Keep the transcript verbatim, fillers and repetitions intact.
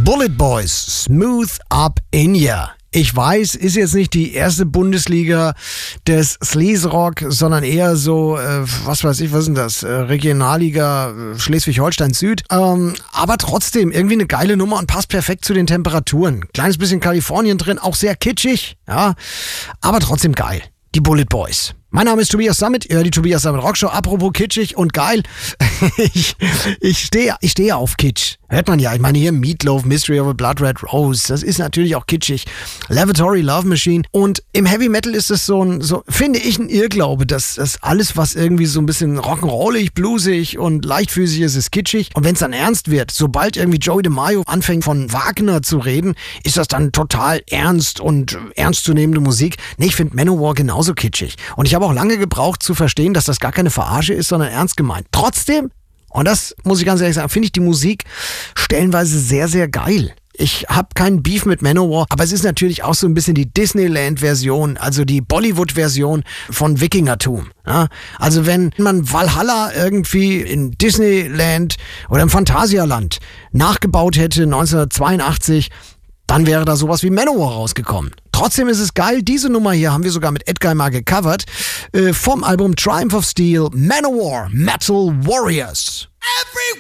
Bullet Boys, Smooth Up in Ya. Ich weiß, ist jetzt nicht die erste Bundesliga des Sleaze-Rock, sondern eher so, äh, was weiß ich, was ist denn das? Äh, Regionalliga äh, Schleswig-Holstein Süd. Ähm, aber trotzdem irgendwie eine geile Nummer und passt perfekt zu den Temperaturen. Kleines bisschen Kalifornien drin, auch sehr kitschig, ja, aber trotzdem geil. Die Bullet Boys. Mein Name ist Tobias Sammet, ihr hört die Tobias Sammet Rockshow. Apropos kitschig und geil, ich, ich stehe ich stehe auf Kitsch. Hört man ja, ich meine hier Meatloaf, Mystery of a Blood Red Rose, das ist natürlich auch kitschig. Lavatory Love Machine. Und im Heavy Metal ist es so ein, so, finde ich, ein Irrglaube, dass das alles, was irgendwie so ein bisschen rock'n'rollig, bluesig und leichtfüßig ist, ist kitschig. Und wenn es dann ernst wird, sobald irgendwie Joey DeMaio anfängt von Wagner zu reden, ist das dann total ernst und ernstzunehmende Musik. Nee, ich finde Manowar genauso kitschig. Und ich habe auch lange gebraucht zu verstehen, dass das gar keine Verarsche ist, sondern ernst gemeint. Trotzdem, und das muss ich ganz ehrlich sagen, finde ich die Musik stellenweise sehr, sehr geil. Ich habe keinen Beef mit Manowar, aber es ist natürlich auch so ein bisschen die Disneyland-Version, also die Bollywood-Version von Wikingertum. Ja? Also wenn man Valhalla irgendwie in Disneyland oder im Phantasialand nachgebaut hätte neunzehnhundertzweiundachtzig, dann wäre da sowas wie Manowar rausgekommen. Trotzdem ist es geil, diese Nummer hier haben wir sogar mit Edguy mal gecovert, äh, vom Album Triumph of Steel, Manowar, Metal Warriors. Every